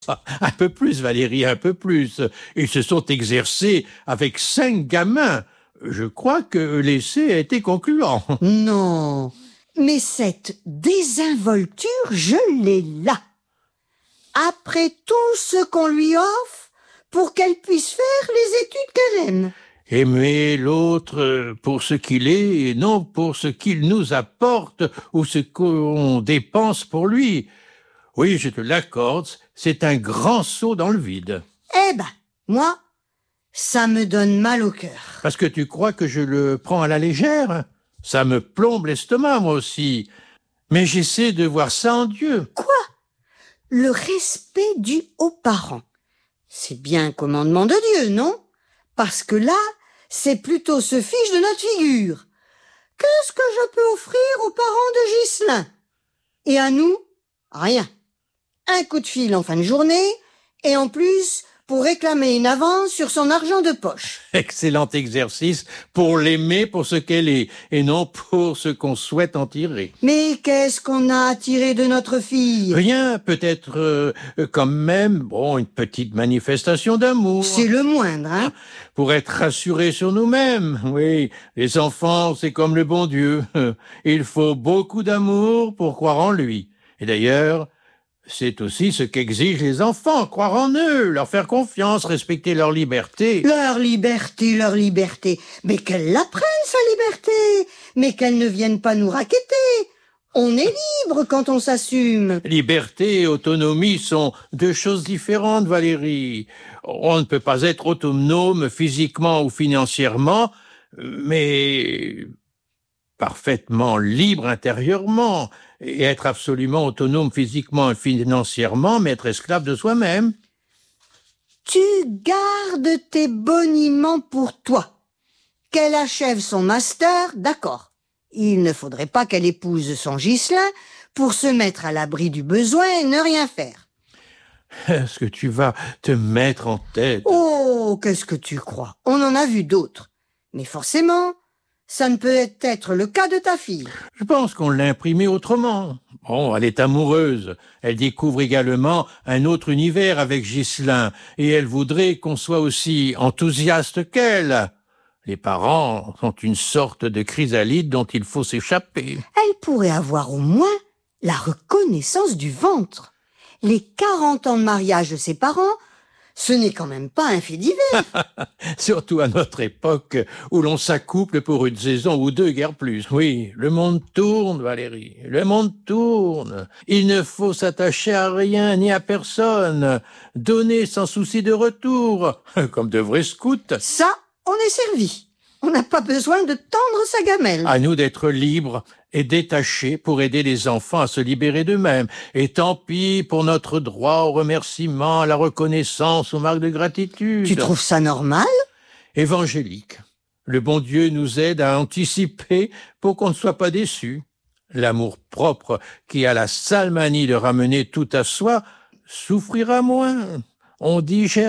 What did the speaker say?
Un peu plus, Valérie, un peu plus. Ils se sont exercés avec 5 gamins. Je crois que l'essai a été concluant. Non, mais cette désinvolture, je l'ai là. Après tout ce qu'on lui offre pour qu'elle puisse faire les études qu'elle aime. Aimer l'autre pour ce qu'il est et non pour ce qu'il nous apporte ou ce qu'on dépense pour lui. Oui, je te l'accorde, c'est un grand saut dans le vide. Eh ben, moi, ça me donne mal au cœur. Parce que tu crois que je le prends à la légère? Ça me plombe l'estomac, moi aussi. Mais j'essaie de voir ça en Dieu. Quoi? Le respect dû aux parents. C'est bien un commandement de Dieu, non? Parce que là, c'est plutôt se fiche de notre figure. Qu'est-ce que je peux offrir aux parents de Ghislain? Et à nous? Rien. Un coup de fil en fin de journée, et en plus, pour réclamer une avance sur son argent de poche. Excellent exercice pour l'aimer pour ce qu'elle est, et non pour ce qu'on souhaite en tirer. Mais qu'est-ce qu'on a à tirer de notre fille? Rien, peut-être quand même, une petite manifestation d'amour. C'est le moindre, hein? Pour être rassurés sur nous-mêmes, oui. Les enfants, c'est comme le bon Dieu. Il faut beaucoup d'amour pour croire en lui. Et d'ailleurs, c'est aussi ce qu'exigent les enfants, croire en eux, leur faire confiance, respecter leur liberté. Leur liberté, leur liberté. Mais qu'elle l'apprenne, sa liberté. Mais qu'elle ne vienne pas nous raqueter. On est libre quand on s'assume. Liberté et autonomie sont deux choses différentes, Valérie. On ne peut pas être autonome physiquement ou financièrement, mais parfaitement libre intérieurement, et être absolument autonome physiquement et financièrement, mais être esclave de soi-même. Tu gardes tes boniments pour toi. Qu'elle achève son master, d'accord. Il ne faudrait pas qu'elle épouse son Ghislain pour se mettre à l'abri du besoin et ne rien faire. Est-ce que tu vas te mettre en tête? Oh, qu'est-ce que tu crois? On en a vu d'autres. Mais forcément, ça ne peut être le cas de ta fille. Je pense qu'on l'a imprimée autrement. Elle est amoureuse. Elle découvre également un autre univers avec Ghislain, et elle voudrait qu'on soit aussi enthousiaste qu'elle. Les parents sont une sorte de chrysalide dont il faut s'échapper. Elle pourrait avoir au moins la reconnaissance du ventre. Les 40 ans de mariage de ses parents, ce n'est quand même pas un fait divers. Surtout à notre époque, où l'on s'accouple pour une saison ou deux, guère plus. Oui, le monde tourne, Valérie, le monde tourne. Il ne faut s'attacher à rien ni à personne. Donner sans souci de retour, comme de vrais scouts. Ça, on est servi. On n'a pas besoin de tendre sa gamelle. À nous d'être libres et détachés pour aider les enfants à se libérer d'eux-mêmes. Et tant pis pour notre droit au remerciement, à la reconnaissance, aux marques de gratitude. Tu trouves ça normal? Évangélique. Le bon Dieu nous aide à anticiper pour qu'on ne soit pas déçus. L'amour propre qui a la sale manie de ramener tout à soi souffrira moins. On digère